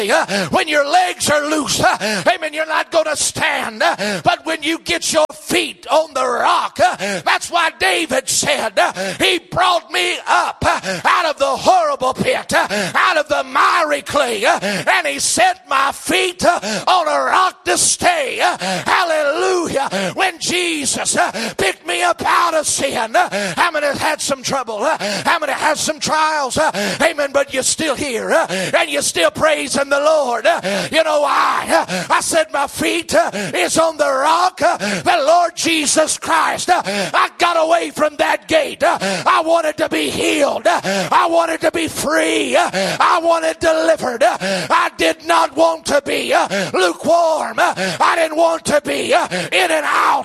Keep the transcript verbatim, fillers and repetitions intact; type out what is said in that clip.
When your legs are loose, amen, you're not going to stand. But when you get your feet on the rock, that's why David said, he brought me up out of the horrible pit, out of the miry clay, and he set my feet on a rock to stay. Hallelujah. When Jesus picked me up out of sin, how many had some trouble? How many had some trials? Amen. But you're still here and you're still praising the Lord. You know why? I said my feet is on the rock, the Lord Jesus Christ. I got away from that gate. I wanted to be healed. I wanted to be free. I wanted delivered. I did not want to be lukewarm. I didn't want to be in and out.